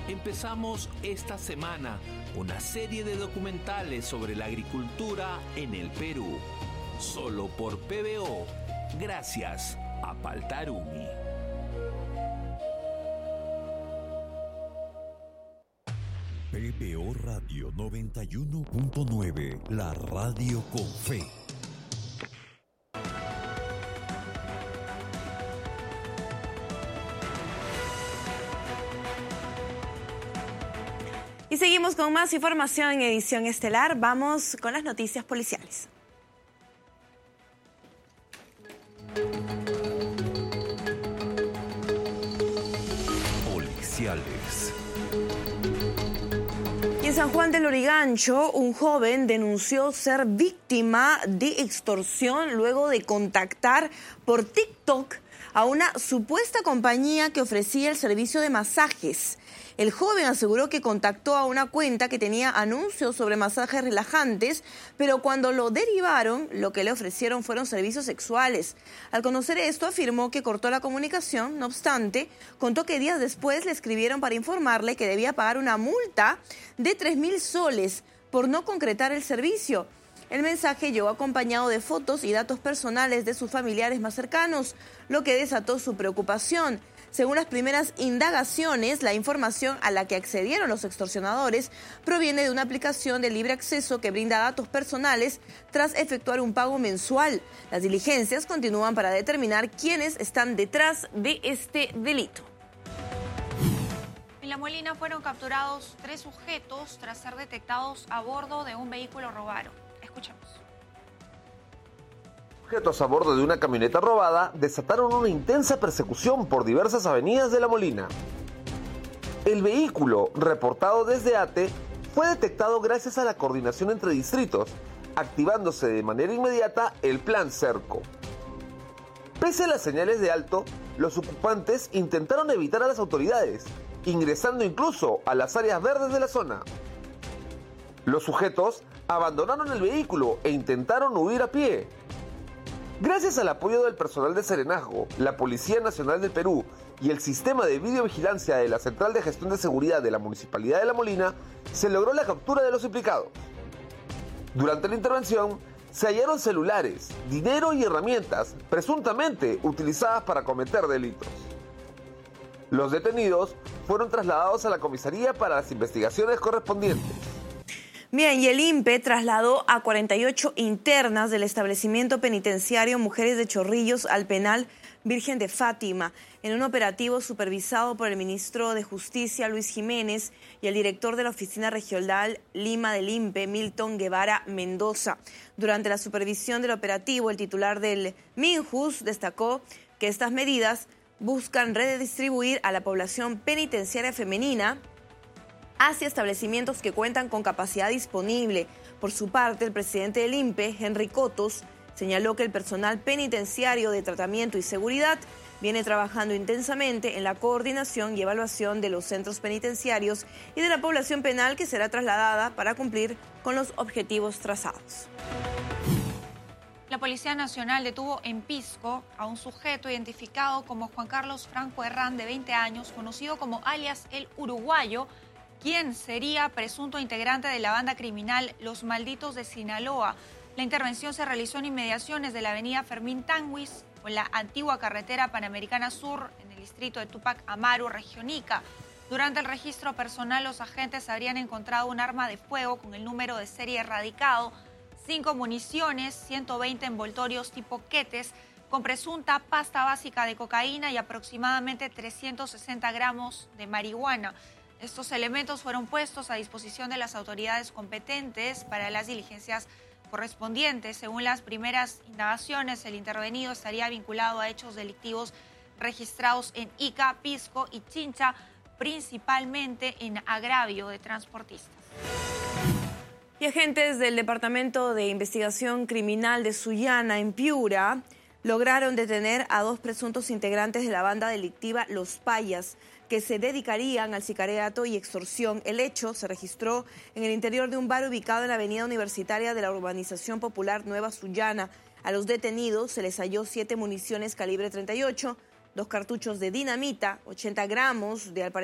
Empezamos esta semana una serie de documentales sobre la agricultura en el Perú. Solo por PBO, gracias a Paltarumi. PBO Radio 91.9, la radio con fe. Y seguimos con más información en edición estelar. Vamos con las noticias policiales. Y en San Juan del Lurigancho, un joven denunció ser víctima de extorsión luego de contactar por TikTok a una supuesta compañía que ofrecía el servicio de masajes. El joven aseguró que contactó a una cuenta que tenía anuncios sobre masajes relajantes, pero cuando lo derivaron, lo que le ofrecieron fueron servicios sexuales. Al conocer esto, afirmó que cortó la comunicación. No obstante, contó que días después le escribieron para informarle que debía pagar una multa de 3.000 soles por no concretar el servicio. El mensaje llegó acompañado de fotos y datos personales de sus familiares más cercanos, lo que desató su preocupación. Según las primeras indagaciones, la información a la que accedieron los extorsionadores proviene de una aplicación de libre acceso que brinda datos personales tras efectuar un pago mensual. Las diligencias continúan para determinar quiénes están detrás de este delito. En La Molina fueron capturados 3 sujetos tras ser detectados a bordo de un vehículo robado. Escuchemos. Sujetos a bordo de una camioneta robada desataron una intensa persecución por diversas avenidas de La Molina. El vehículo, reportado desde ATE, fue detectado gracias a la coordinación entre distritos, activándose de manera inmediata el Plan Cerco. Pese a las señales de alto, los ocupantes intentaron evitar a las autoridades, ingresando incluso a las áreas verdes de la zona. Los sujetos abandonaron el vehículo e intentaron huir a pie. Gracias al apoyo del personal de Serenazgo, la Policía Nacional del Perú y el sistema de videovigilancia de la Central de Gestión de Seguridad de la Municipalidad de La Molina, se logró la captura de los implicados. Durante la intervención, se hallaron celulares, dinero y herramientas presuntamente utilizadas para cometer delitos. Los detenidos fueron trasladados a la comisaría para las investigaciones correspondientes. Bien, y el INPE trasladó a 48 internas del establecimiento penitenciario Mujeres de Chorrillos al penal Virgen de Fátima, en un operativo supervisado por el ministro de Justicia, Luis Jiménez, y el director de la Oficina Regional Lima del INPE, Milton Guevara Mendoza. Durante la supervisión del operativo, el titular del MINJUS destacó que estas medidas buscan redistribuir a la población penitenciaria femenina hacia establecimientos que cuentan con capacidad disponible. Por su parte, el presidente del INPE, Henry Cotos, señaló que el personal penitenciario de tratamiento y seguridad viene trabajando intensamente en la coordinación y evaluación de los centros penitenciarios y de la población penal que será trasladada para cumplir con los objetivos trazados. La Policía Nacional detuvo en Pisco a un sujeto identificado como Juan Carlos Franco Herrán, de 20 años, conocido como alias El Uruguayo, quien sería presunto integrante de la banda criminal Los Malditos de Sinaloa. La intervención se realizó en inmediaciones de la avenida Fermín Tanguis, o en la antigua carretera Panamericana Sur, en el distrito de Túpac Amaru, región Ica. Durante el registro personal, los agentes habrían encontrado un arma de fuego con el número de serie erradicado, 5 municiones, 120 envoltorios tipo quetes, con presunta pasta básica de cocaína y aproximadamente 360 gramos de marihuana. Estos elementos fueron puestos a disposición de las autoridades competentes para las diligencias correspondientes. Según las primeras indagaciones, el intervenido estaría vinculado a hechos delictivos registrados en Ica, Pisco y Chincha, principalmente en agravio de transportistas. Y agentes del Departamento de Investigación Criminal de Sullana, en Piura, lograron detener a 2 presuntos integrantes de la banda delictiva Los Payas, que se dedicarían al sicariato y extorsión. El hecho se registró en el interior de un bar ubicado en la avenida universitaria de la urbanización popular Nueva Sullana. A los detenidos se les halló 7 municiones calibre 38, 2 cartuchos de dinamita, 80 gramos de al parecer